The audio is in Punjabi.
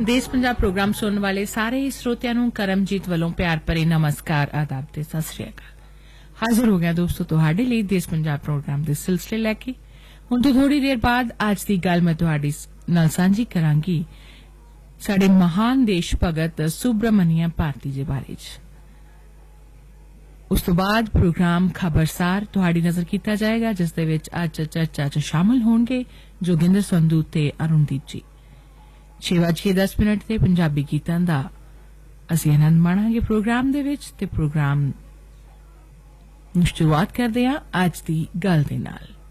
ਦੇਸ਼ ਪੰਜਾਬ ਪ੍ਰੋਗਰਾਮ ਸੁਣਨ ਵਾਲੇ ਸਾਰੇ ਹੀ ਸਰੋਤਿਆਂ ਨੂੰ ਕਰਮਜੀਤ ਵੱਲੋਂ ਪਿਆਰ ਭਰੇ ਨਮਸਕਾਰ ਆਦਾਬ ਤੇ ਸਤਿ ਸ੍ਰੀ ਅਕਾਲ। ਹਾਜ਼ਰ ਹੋ ਗਿਆ ਦੋਸਤੋ ਤੁਹਾਡੇ ਲਈ ਦੇਸ਼ ਪੰਜਾਬ ਪ੍ਰੋਗਰਾਮ ਦੇ ਸਿਲਸਿਲੇ ਲੈ ਕੇ। ਹੁਣ ਤੋਂ ਥੋੜੀ ਦੇਰ ਬਾਅਦ ਅੱਜ ਦੀ ਗੱਲ ਮੈਂ ਤੁਹਾਡੀ ਨਾਲ ਸਾਂਝੀ ਕਰਾਂਗੀ ਸਾਡੇ ਮਹਾਨ ਦੇਸ਼ ਭਗਤ ਸੁਬਰਾਮਨੀਆ ਭਾਰਤੀ ਦੇ ਬਾਰੇ ਚ। ਉਸ ਤੋਂ ਬਾਅਦ ਪ੍ਰੋਗਰਾਮ ਖਬਰਸਾਰ ਤੁਹਾਡੀ ਨਜ਼ਰ ਕੀਤਾ ਜਾਏਗਾ, ਜਿਸ ਦੇ ਵਿੱਚ ਅੱਜ ਚਰਚਾ ਚ ਸ਼ਾਮਲ ਹੋਣਗੇ ਜੋਗਿੰਦਰ ਸੰਧੂ ਤੇ ਅਰੁਣਦੀਪ ਜੀ। 6:10 ਤੇ ਪੰਜਾਬੀ ਗੀਤਾਂ ਦਾ ਅਸੀਂ ਆਨੰਦ ਮਾਣਾਂਗੇ ਪ੍ਰੋਗਰਾਮ ਦੇ ਵਿੱਚ ਤੇ ਪ੍ਰੋਗਰਾਮ ਨੂੰ ਸ਼ੁਰੂਆਤ ਕਰਦੇ ਹਾਂ ਅੱਜ ਦੀ ਗੱਲ ਦੇ ਨਾਲ।